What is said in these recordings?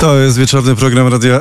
To jest wieczorny program Radia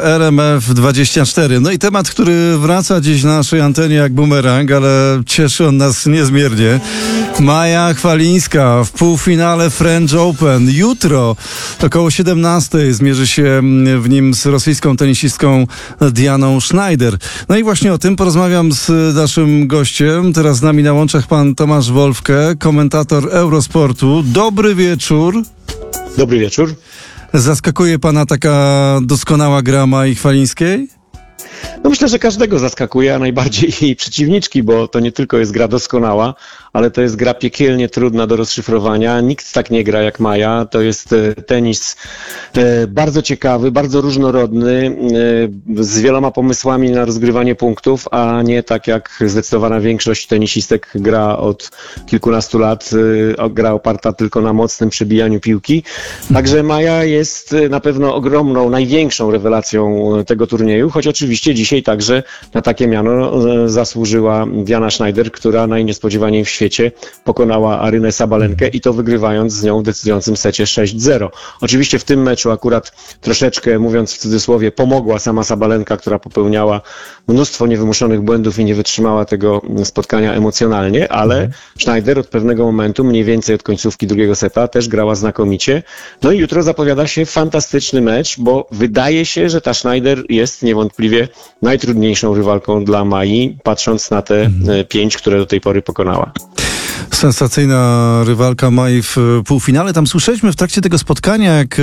RMF24. No i temat, który wraca dziś na naszej antenie jak bumerang, ale cieszy on nas niezmiernie. Maja Chwalińska w półfinale French Open. Jutro około 17 zmierzy się w nim z rosyjską tenisistką Dianą Schneider. No i właśnie o tym porozmawiam z naszym gościem. Teraz z nami na łączach pan Tomasz Wolfke, komentator Eurosportu. Dobry wieczór. Dobry wieczór. Zaskakuje pana taka doskonała gra Mai Chwalińskiej? No myślę, że każdego zaskakuje, a najbardziej jej przeciwniczki, bo to nie tylko jest gra doskonała, ale to jest gra piekielnie trudna do rozszyfrowania. Nikt tak nie gra jak Maja. To jest tenis bardzo ciekawy, bardzo różnorodny, z wieloma pomysłami na rozgrywanie punktów, a nie tak jak zdecydowana większość tenisistek gra od kilkunastu lat, gra oparta tylko na mocnym przebijaniu piłki. Także Maja jest na pewno ogromną, największą rewelacją tego turnieju, choć oczywiście dzisiaj także na takie miano zasłużyła Diana Schneider, która najniespodziewaniej w świecie pokonała Arynę Sabalenkę i to wygrywając z nią w decydującym secie 6-0. Oczywiście w tym meczu akurat troszeczkę, mówiąc w cudzysłowie, pomogła sama Sabalenka, która popełniała mnóstwo niewymuszonych błędów i nie wytrzymała tego spotkania emocjonalnie, ale Schneider od pewnego momentu, mniej więcej od końcówki drugiego seta, też grała znakomicie. No i jutro zapowiada się fantastyczny mecz, bo wydaje się, że ta Schneider jest niewątpliwie najtrudniejszą rywalką dla Mai, patrząc na te 5, które do tej pory pokonała. Sensacyjna rywalka Mai w półfinale. Tam słyszeliśmy w trakcie tego spotkania, jak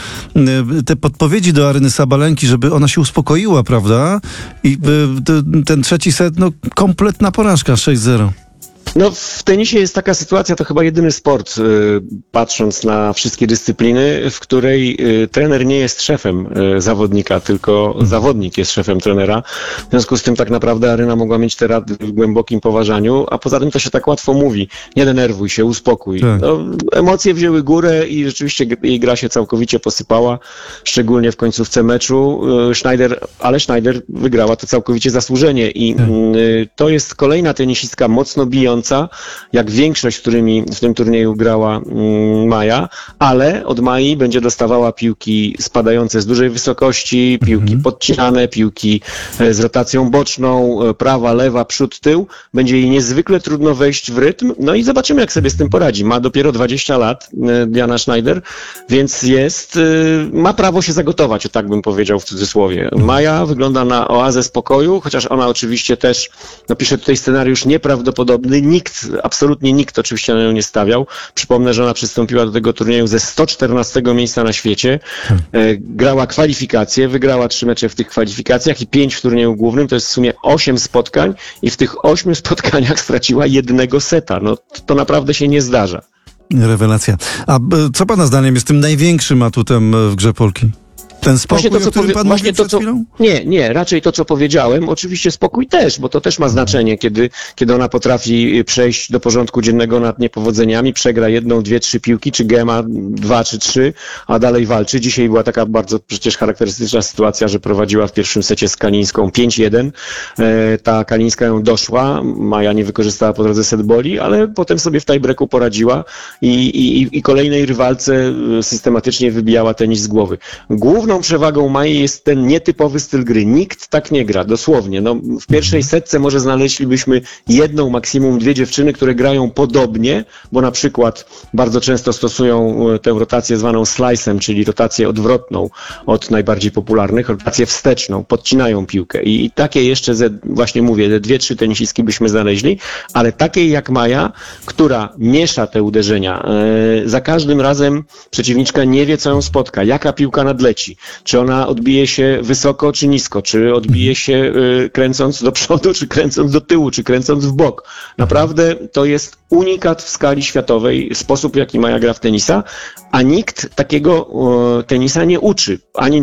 te podpowiedzi do Aryny Sabalenki, żeby ona się uspokoiła, prawda? I ten trzeci set, no kompletna porażka, 6-0. No w tenisie jest taka sytuacja, to chyba jedyny sport, patrząc na wszystkie dyscypliny, w której trener nie jest szefem zawodnika, tylko zawodnik jest szefem trenera. W związku z tym tak naprawdę Aryna mogła mieć te rady w głębokim poważaniu, a poza tym to się tak łatwo mówi. Nie denerwuj się, uspokój. Tak. No, emocje wzięły górę i rzeczywiście jej gra się całkowicie posypała, szczególnie w końcówce meczu. Schneider wygrała to całkowicie zasłużenie i to jest kolejna tenisistka mocno bijąca, jak większość, którymi w tym turnieju grała Maja, ale od Mai będzie dostawała piłki spadające z dużej wysokości, piłki podcinane, piłki z rotacją boczną, prawa, lewa, przód, tył. Będzie jej niezwykle trudno wejść w rytm, no i zobaczymy, jak sobie z tym poradzi. Ma dopiero 20 lat Diana Schneider, więc ma prawo się zagotować, o tak bym powiedział w cudzysłowie. Maja wygląda na oazę spokoju, chociaż ona oczywiście też, pisze tutaj scenariusz nieprawdopodobny, absolutnie nikt oczywiście na nią nie stawiał. Przypomnę, że ona przystąpiła do tego turnieju ze 114 miejsca na świecie. Grała kwalifikacje, wygrała 3 mecze w tych kwalifikacjach i 5 w turnieju głównym. To jest w sumie 8 spotkań i w tych 8 spotkaniach straciła jednego seta. No to naprawdę się nie zdarza. Rewelacja. A co pana zdaniem jest tym największym atutem w grze Polki? Ten spokój, o którym pan mówił przed chwilą? Nie, raczej to, co powiedziałem. Oczywiście spokój też, bo to też ma znaczenie, kiedy ona potrafi przejść do porządku dziennego nad niepowodzeniami, przegra 1, 2, 3 piłki, czy gema 2 czy 3, a dalej walczy. Dzisiaj była taka bardzo przecież charakterystyczna sytuacja, że prowadziła w pierwszym secie z Kalińską 5-1. Ta Kalińska ją doszła, Maja nie wykorzystała po drodze set boli, ale potem sobie w tiebreaku poradziła i kolejnej rywalce systematycznie wybijała tenis z głowy. Główną przewagą Mai jest ten nietypowy styl gry. Nikt tak nie gra, dosłownie. W pierwszej setce może znaleźlibyśmy 1, maksimum 2 dziewczyny, które grają podobnie, bo na przykład bardzo często stosują tę rotację zwaną slice'em, czyli rotację odwrotną od najbardziej popularnych, rotację wsteczną, podcinają piłkę. I takie jeszcze, właśnie mówię, 2-3 tenisistki byśmy znaleźli, ale takiej jak Maja, która miesza te uderzenia. Za każdym razem przeciwniczka nie wie, co ją spotka, jaka piłka nadleci. Czy ona odbije się wysoko, czy nisko? Czy odbije się kręcąc do przodu, czy kręcąc do tyłu, czy kręcąc w bok? Naprawdę to jest unikat w skali światowej, sposób, w jaki Maja gra w tenisa, a nikt takiego tenisa nie uczy.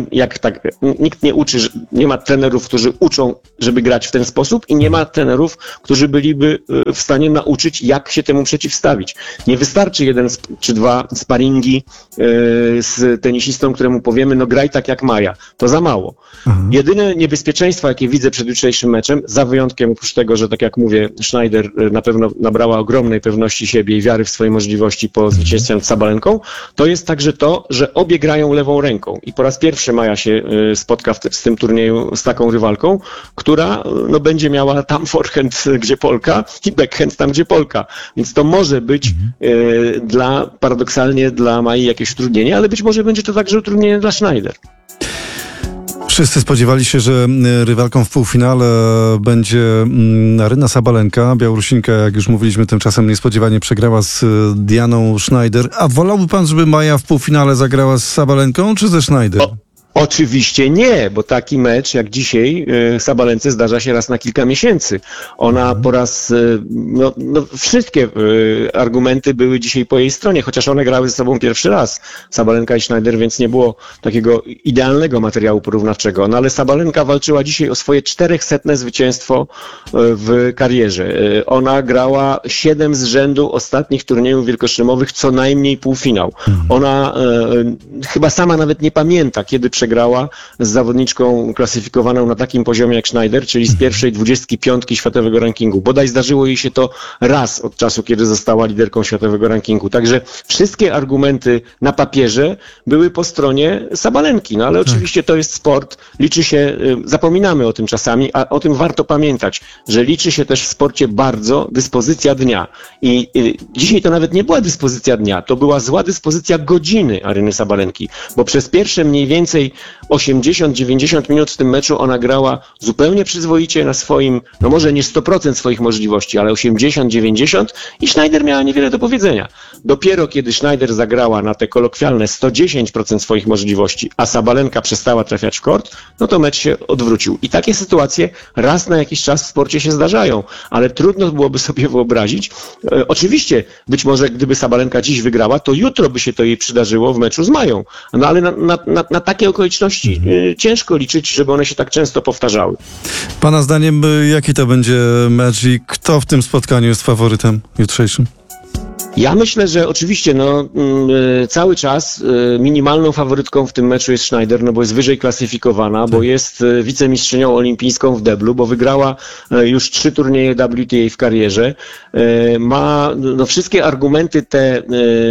Nikt nie uczy, nie ma trenerów, którzy uczą, żeby grać w ten sposób i nie ma trenerów, którzy byliby w stanie nauczyć, jak się temu przeciwstawić. Nie wystarczy 1 czy 2 sparingi z tenisistą, któremu powiemy, graj tak jak Maja. To za mało. Jedyne niebezpieczeństwo, jakie widzę przed jutrzejszym meczem, za wyjątkiem oprócz tego, że tak jak mówię, Schneider na pewno nabrała ogromnej pewności siebie i wiary w swoje możliwości po zwycięstwie nad Sabalenką, to jest także to, że obie grają lewą ręką i po raz pierwszy Maja się spotka w tym turnieju z taką rywalką, która no, będzie miała tam forehand, gdzie Polka i backhand tam, gdzie Polka. Więc to może być paradoksalnie dla Mai jakieś utrudnienie, ale być może będzie to także utrudnienie dla Schneider. Wszyscy spodziewali się, że rywalką w półfinale będzie Aryna Sabalenka. Białorusinka, jak już mówiliśmy, tymczasem niespodziewanie przegrała z Dianą Schneider. A wolałby pan, żeby Maja w półfinale zagrała z Sabalenką czy ze Schneider? Oczywiście nie, bo taki mecz jak dzisiaj Sabalence zdarza się raz na kilka miesięcy. Ona po raz, wszystkie argumenty były dzisiaj po jej stronie, chociaż one grały ze sobą pierwszy raz, Sabalenka i Schneider, więc nie było takiego idealnego materiału porównawczego. No ale Sabalenka walczyła dzisiaj o swoje 400 zwycięstwo w karierze. Ona grała 7 z rzędu ostatnich turniejów wielkoszlemowych, co najmniej półfinał. Ona chyba sama nawet nie pamięta, kiedy przegrała z zawodniczką klasyfikowaną na takim poziomie jak Schneider, czyli z pierwszej 25 światowego rankingu. Bodaj zdarzyło jej się to raz od czasu, kiedy została liderką światowego rankingu. Także wszystkie argumenty na papierze były po stronie Sabalenki. No ale oczywiście to jest sport, liczy się, zapominamy o tym czasami, a o tym warto pamiętać, że liczy się też w sporcie bardzo dyspozycja dnia. I dzisiaj to nawet nie była dyspozycja dnia, to była zła dyspozycja godziny Aryny Sabalenki, bo przez pierwsze mniej więcej 80-90 minut w tym meczu ona grała zupełnie przyzwoicie na swoim, no może nie 100% swoich możliwości, ale 80-90 i Schneider miała niewiele do powiedzenia. Dopiero kiedy Schneider zagrała na te kolokwialne 110% swoich możliwości, a Sabalenka przestała trafiać w kort, no to mecz się odwrócił. I takie sytuacje raz na jakiś czas w sporcie się zdarzają, ale trudno byłoby sobie wyobrazić. Oczywiście, być może gdyby Sabalenka dziś wygrała, to jutro by się to jej przydarzyło w meczu z Mają. No ale na takie okoliczności ciężko liczyć, żeby one się tak często powtarzały. Pana zdaniem, jaki to będzie mecz i kto w tym spotkaniu jest faworytem jutrzejszym? Ja myślę, że oczywiście cały czas minimalną faworytką w tym meczu jest Schneider, no bo jest wyżej klasyfikowana, bo jest wicemistrzynią olimpijską w deblu, bo wygrała już 3 turnieje WTA w karierze. Ma wszystkie argumenty te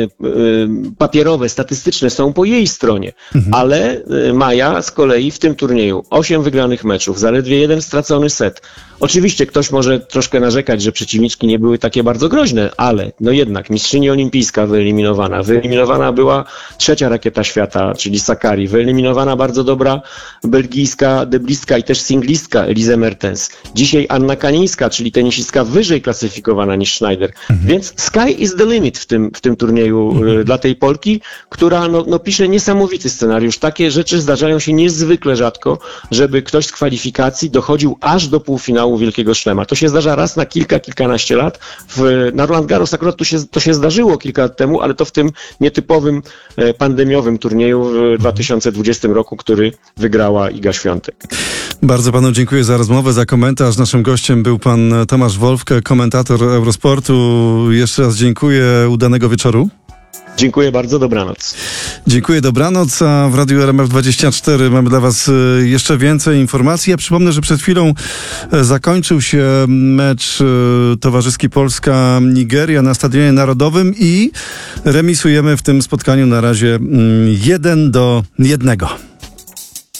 papierowe, statystyczne są po jej stronie, ale Maja z kolei w tym turnieju 8 wygranych meczów, zaledwie 1 stracony set. Oczywiście ktoś może troszkę narzekać, że przeciwniczki nie były takie bardzo groźne, ale no jednak mistrzyni olimpijska wyeliminowana. Wyeliminowana była 3. rakieta świata, czyli Sakkari. Wyeliminowana bardzo dobra belgijska deblistka i też singlistka Elise Mertens. Dzisiaj Anna Kanińska, czyli tenisistka wyżej klasyfikowana niż Schneider. Więc sky is the limit w tym turnieju dla tej Polki, która pisze niesamowity scenariusz. Takie rzeczy zdarzają się niezwykle rzadko, żeby ktoś z kwalifikacji dochodził aż do półfinału Wielkiego Szlema. To się zdarza raz na kilkanaście lat. Na Roland Garros akurat to się zdarzyło kilka lat temu, ale to w tym nietypowym pandemiowym turnieju w 2020 roku, który wygrała Iga Świątek. Bardzo panu dziękuję za rozmowę, za komentarz. Naszym gościem był pan Tomasz Wolfke, komentator Eurosportu. Jeszcze raz dziękuję. Udanego wieczoru. Dziękuję bardzo, dobranoc. Dziękuję, dobranoc. A w Radiu RMF24 mamy dla was jeszcze więcej informacji. Ja przypomnę, że przed chwilą zakończył się mecz towarzyski Polska-Nigeria na Stadionie Narodowym i remisujemy w tym spotkaniu na razie 1-1.